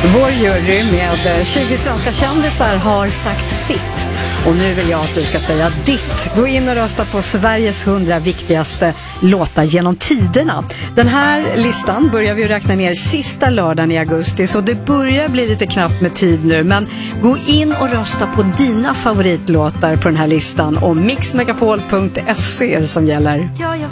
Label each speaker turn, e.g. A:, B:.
A: Vår jury med 20 svenska kändisar har sagt sitt. Och nu vill jag att du ska säga ditt. Gå in och rösta på Sveriges 100 viktigaste låtar genom tiderna. Den här listan börjar vi räkna ner sista lördagen i augusti, så det börjar bli lite knappt med tid nu. Men gå in och rösta på dina favoritlåtar på den här listan, och mixmegapol.se som gäller.
B: Ja, jag